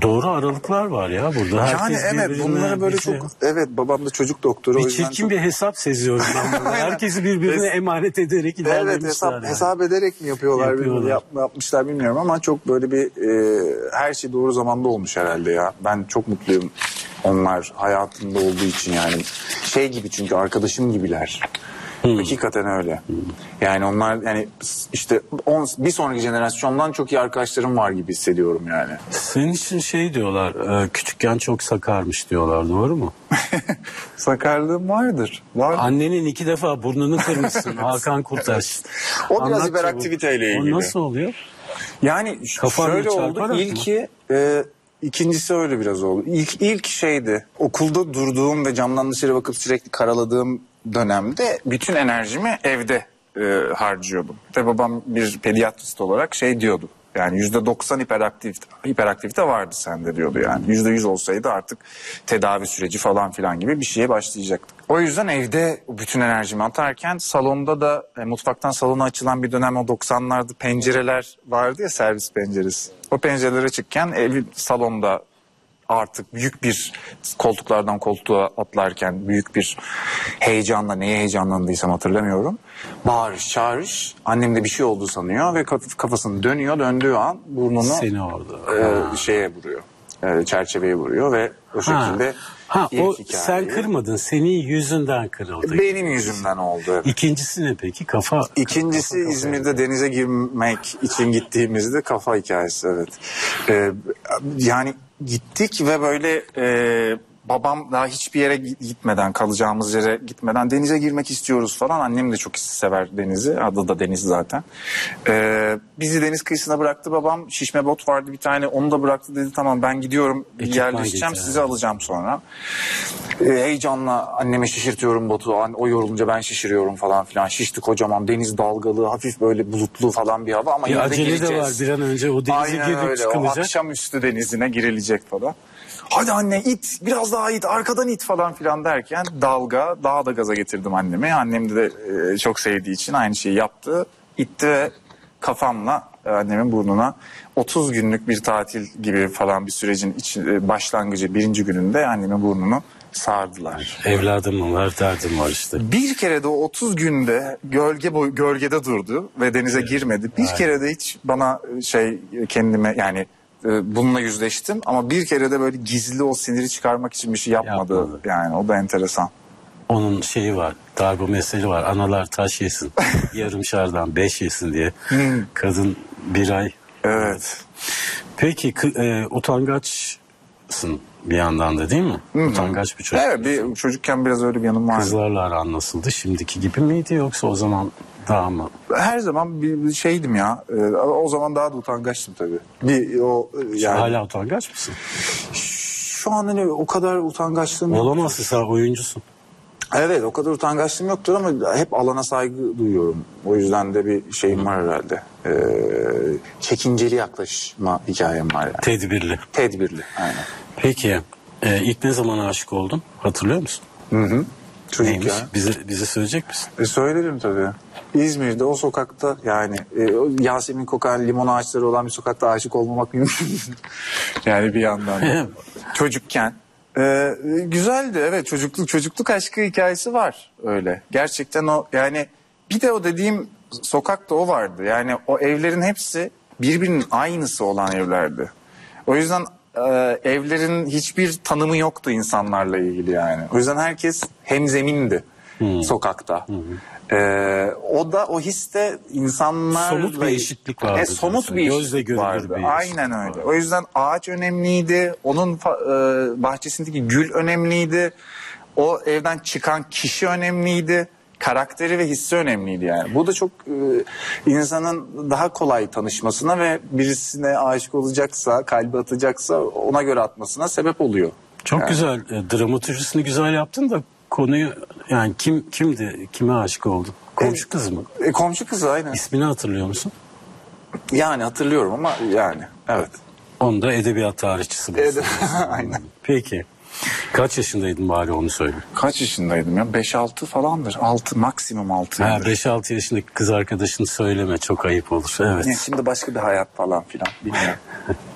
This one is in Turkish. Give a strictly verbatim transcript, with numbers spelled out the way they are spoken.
Doğru aralıklar var ya burada. Yani evet, bunları böyle çok, evet, babam da çocuk doktoru. Bir çirkin çok... bir hesap seziyorum ben burada. Herkesi birbirine emanet ederek ilerlemişler. Evet, hesap, yani. hesap ederek mi yapıyorlar, yapıyorlar. Yap, yapmışlar bilmiyorum ama çok böyle bir e, her şey doğru zamanda olmuş herhalde ya. Ben çok mutluyum onlar hayatımda olduğu için yani. Şey gibi, çünkü arkadaşım gibiler. Hmm. Hakikaten öyle. Hmm. Yani onlar, yani işte on, bir sonraki jenerasyondan çok iyi arkadaşlarım var gibi hissediyorum yani. Senin için şey diyorlar, küçükken çok sakarmış diyorlar, doğru mu? Sakarlığım vardır. Var. Annenin iki defa burnunu kırmışsın Hakan Kurtaş. O biraz hiperaktiviteyle ilgili. O nasıl oluyor? Yani Kafan şöyle oldu. İlki e, ikincisi öyle biraz oldu. İlk, ilk şeydi, okulda durduğum ve camdan dışarı bakıp sürekli karaladığım dönemde bütün enerjimi evde e, harcıyordum. Ve babam bir pediatrist olarak şey diyordu. Yani yüzde doksan hiperaktivite, hiperaktivite vardı sende diyordu yani. Yüzde yüz olsaydı artık tedavi süreci falan filan gibi bir şeye başlayacaktık. O yüzden evde bütün enerjimi atarken salonda da e, mutfaktan salona açılan bir dönem, o doksanlarda pencereler vardı ya, servis penceresi. O pencerelere çıkken ev salonda artık büyük bir, koltuklardan koltuğa atlarken büyük bir heyecanla, neye heyecanlandıysam hatırlamıyorum. Bağırış çağırış, annem de bir şey oldu sanıyor ve kafasını dönüyor, döndüğü an burnunu seni orada e, şeye vuruyor, e, çerçeveye vuruyor ve o şekilde ha, ilk o hikayeyi... Sen kırmadın, senin yüzünden kırıldı. Benim yüzümden oldu. Evet. İkincisi ne peki? Kafa. İkincisi kafa, İzmir'de kafa. Denize girmek için gittiğimizde kafa hikayesi, evet. Ee, yani gittik ve böyle e, babam daha hiçbir yere gitmeden, kalacağımız yere gitmeden denize girmek istiyoruz falan. Annem de çok sever denizi. Adı da deniz zaten. Ee, bizi deniz kıyısına bıraktı babam. Şişme bot vardı bir tane. Onu da bıraktı, dedi tamam ben gidiyorum, yerleşeceğim, sizi alacağım sonra. Ee, heyecanla anneme şişirtiyorum botu. O yorulunca ben şişiriyorum falan filan. Şişti kocaman, deniz dalgalı, hafif böyle bulutlu falan bir hava ama bir acele de var, bir an önce o denize Aynen girip öyle. çıkılacak. O akşamüstü denizine girilecek falan. Hadi anne it, biraz daha it, arkadan it falan filan derken dalga, daha da gaza getirdim annemi. Annem de e, çok sevdiği için aynı şeyi yaptı. İtti ve kafamla e, annemin burnuna otuz günlük bir tatil gibi falan bir sürecin iç, e, başlangıcı birinci gününde annemin burnunu sardılar. Evladım mı var, derdim var işte. Bir kere de o otuz günde gölge boy, gölgede durdu ve denize evet. girmedi. Bir Aynen. kere de hiç bana şey kendime yani bununla yüzleştim ama bir kere de böyle gizli o siniri çıkarmak için bir şey yapmadı. Yapmadı. Yani o da enteresan. Onun şeyi var, darbe meseli var. Analar taş yesin, yarım şardan beş yesin diye. Hmm. Kadın bir ay. Evet. Peki e, utangaçsın bir yandan da, değil mi? Hmm. Utangaç bir çocuk. Evet, bir çocukken biraz öyle bir yanım vardı. Kızlarla aran nasıldı? Şimdiki gibi miydi yoksa o zaman daha mı? Her zaman bir şeydim ya. Ee, o zaman daha da utangaçtım tabii. Bir o yani. Hala utangaç mısın? Şu an hani o kadar utangaçlığım yok. Olamazsın, sen oyuncusun. Evet, o kadar utangaçlığım yoktur ama hep alana saygı duyuyorum. O yüzden de bir şeyim var herhalde. Ee, çekinceli yaklaşma hikayem var yani. Tedbirli. Tedbirli, aynen. Peki e, ilk ne zaman aşık oldun? Hatırlıyor musun? Hı hı. Neymiş? Bize, bize söyleyecek misin? E, söylerim tabii. İzmir'de o sokakta yani e, Yasemin kokan limon ağaçları olan bir sokakta aşık olmamak mümkün. Yani bir yandan. Çocukken. E, güzeldi, evet, çocukluk çocukluk aşkı hikayesi var öyle. Gerçekten o yani, bir de o dediğim sokakta o vardı. Yani o evlerin hepsi birbirinin aynısı olan evlerdi. O yüzden e, evlerin hiçbir tanımı yoktu insanlarla ilgili yani. O yüzden herkes hemzemindi hmm. sokakta. Hmm. Ee, o da o histe insanlarla somut bir eşitlik vardı. E, somut bir eşitlik vardı. Bir Aynen öyle. Vardı. O yüzden ağaç önemliydi. Onun e, bahçesindeki gül önemliydi. O evden çıkan kişi önemliydi. Karakteri ve hissi önemliydi yani. Bu da çok e, insanın daha kolay tanışmasına ve birisine aşık olacaksa, kalbi atacaksa ona göre atmasına sebep oluyor. Çok yani. Güzel. E, dramatürjisini güzel yaptın da konuyu yani kim kimdi, kime aşık oldun? Komşu kız mı? E, komşu kızı, aynen. İsmini hatırlıyor musun? Yani hatırlıyorum ama yani evet. Onu da edebiyat tarihçisi bulsun. Ede aynen. Peki. Kaç yaşındaydın bari onu söyle. Kaç yaşındaydım ya? beş altı falandır. altı, maksimum altı. Ha, beş altı yaşındaki kız arkadaşını söyleme, çok ayıp olur. Evet. Ya şimdi başka bir hayat falan filan bilmiyorum.